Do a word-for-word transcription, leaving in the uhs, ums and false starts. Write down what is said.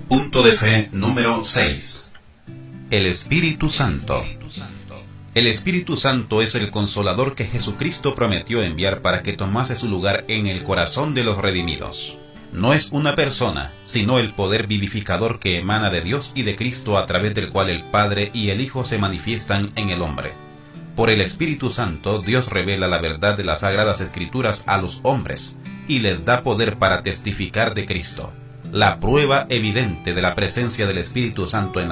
Punto de fe número seis. El Espíritu Santo. El Espíritu Santo es el Consolador que Jesucristo prometió enviar para que tomase su lugar en el corazón de los redimidos. No es una persona, sino el poder vivificador que emana de Dios y de Cristo, a través del cual el Padre y el Hijo se manifiestan en el hombre. Por el Espíritu Santo, Dios revela la verdad de las Sagradas Escrituras a los hombres y les da poder para testificar de Cristo. La prueba evidente de la presencia del Espíritu Santo en